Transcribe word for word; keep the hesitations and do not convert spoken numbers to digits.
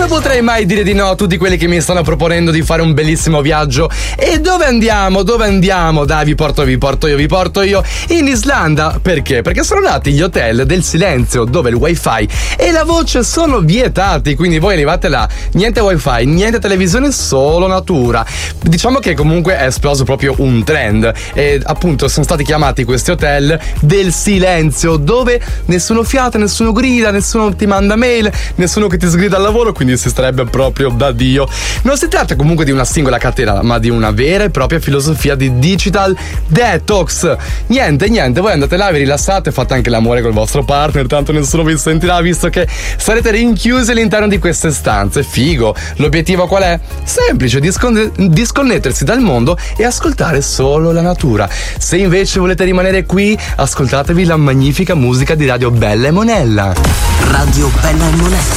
come potrei mai dire di no a tutti quelli che mi stanno proponendo di fare un bellissimo viaggio? E dove andiamo? Dove andiamo? Dai, vi porto, vi porto io, vi porto io in Islanda. Perché? Perché sono nati gli hotel del silenzio, dove il wifi e la voce sono vietati, quindi voi arrivate là, niente wifi, niente televisione, solo natura. Diciamo che comunque è esploso proprio un trend e appunto sono stati chiamati questi hotel del silenzio, dove nessuno fiata, nessuno grida, nessuno ti manda mail, nessuno che ti sgrida al lavoro, quindi si starebbe proprio da Dio. Non si tratta comunque di una singola catena, ma di una vera e propria filosofia di digital detox. Niente, niente, voi andate là, vi rilassate, fate anche l'amore col vostro partner, tanto nessuno vi sentirà, visto che sarete rinchiusi all'interno di queste stanze. Figo. L'obiettivo qual è? Semplice, discon- disconnettersi dal mondo e ascoltare solo la natura. Se invece volete rimanere qui, ascoltatevi la magnifica musica di Radio Bella e Monella. Radio Bella e Monella.